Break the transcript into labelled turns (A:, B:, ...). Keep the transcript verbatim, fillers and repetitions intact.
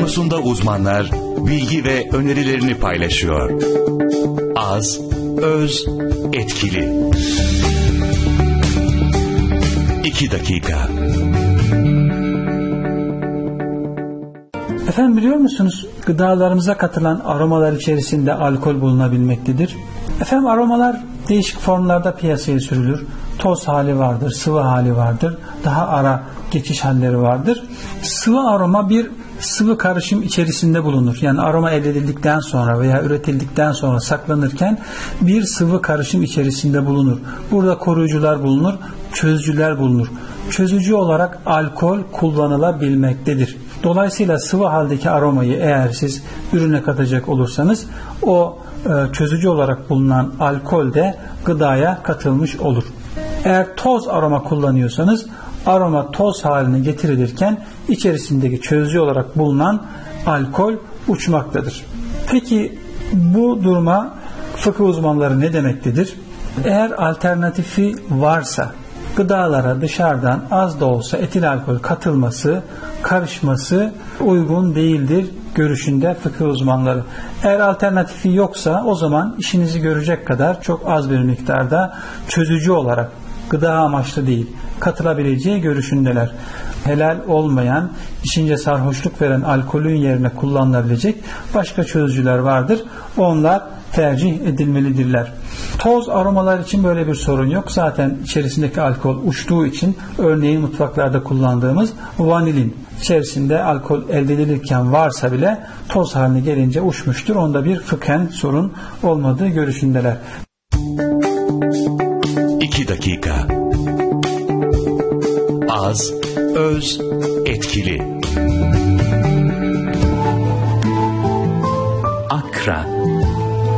A: konusunda uzmanlar bilgi ve önerilerini paylaşıyor. Az, öz, etkili. İki dakika.
B: Efendim, biliyor musunuz, gıdalarımıza katılan aromalar içerisinde alkol bulunabilmektedir. Efendim, aromalar değişik formlarda piyasaya sürülür. Toz hali vardır, sıvı hali vardır, daha ara geçiş halleri vardır. Sıvı aroma bir sıvı karışım içerisinde bulunur. Yani aroma elde edildikten sonra veya üretildikten sonra saklanırken bir sıvı karışım içerisinde bulunur. Burada koruyucular bulunur, çözücüler bulunur. Çözücü olarak alkol kullanılabilmektedir. Dolayısıyla sıvı haldeki aromayı eğer siz ürüne katacak olursanız o e, çözücü olarak bulunan alkol de gıdaya katılmış olur. Eğer toz aroma kullanıyorsanız aroma toz haline getirilirken içerisindeki çözücü olarak bulunan alkol uçmaktadır. Peki bu duruma fıkıh uzmanları ne demektedir? Eğer alternatifi varsa gıdalara dışarıdan az da olsa etil alkol katılması, karışması uygun değildir görüşünde fıkıh uzmanları. Eğer alternatifi yoksa o zaman işinizi görecek kadar çok az bir miktarda çözücü olarak, gıda amaçlı değil, katılabileceği görüşündeler. Helal olmayan, içince sarhoşluk veren alkolün yerine kullanılabilecek başka çözücüler vardır. Onlar tercih edilmelidirler. Toz aromalar için böyle bir sorun yok. Zaten içerisindeki alkol uçtuğu için, örneğin mutfaklarda kullandığımız vanilin içerisinde alkol elde edilirken varsa bile toz haline gelince uçmuştur. Onda bir fıkhen sorun olmadığı görüşündeler.
A: İki dakika. Az, öz, etkili. Akra.